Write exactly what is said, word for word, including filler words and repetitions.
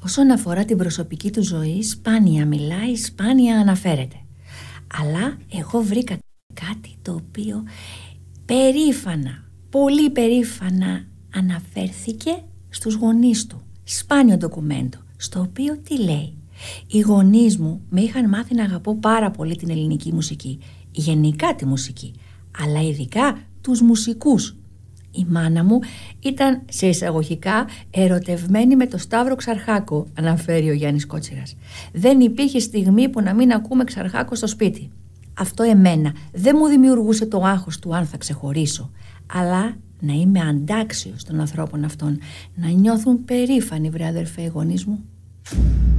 Όσον αφορά την προσωπική του ζωή, σπάνια μιλάει, σπάνια αναφέρεται. Αλλά εγώ βρήκα κάτι το οποίο περήφανα, πολύ περήφανα αναφέρθηκε στους γονείς του. Σπάνιο ντοκουμέντο, στο οποίο τι λέει? Οι γονείς μου με είχαν μάθει να αγαπώ πάρα πολύ την ελληνική μουσική, γενικά τη μουσική, αλλά ειδικά τους μουσικούς. Η μάνα μου ήταν σε εισαγωγικά ερωτευμένη με το Σταύρο Ξαρχάκο, αναφέρει ο Γιάννης Κότσιρας. Δεν υπήρχε στιγμή που να μην ακούμε Ξαρχάκο στο σπίτι. Αυτό εμένα δεν μου δημιουργούσε το άγχος του αν θα ξεχωρίσω, αλλά να είμαι αντάξιος των ανθρώπων αυτών, να νιώθουν περήφανοι, βρε αδερφέ, οι γονείς μου.